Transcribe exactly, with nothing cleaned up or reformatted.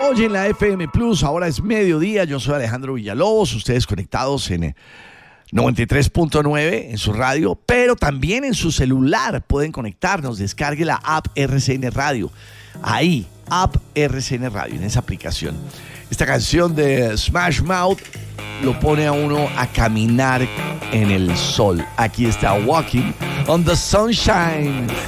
oyen la F M Plus, ahora es mediodía, yo soy Alejandro Villalobos, ustedes conectados en noventa y tres punto nueve en su radio, pero también en su celular pueden conectarnos, descargue la app R C N Radio, ahí, app R C N Radio, en esa aplicación. Esta canción de Smash Mouth lo pone a uno a caminar en el sol. Aquí está Walking on the Sunshine.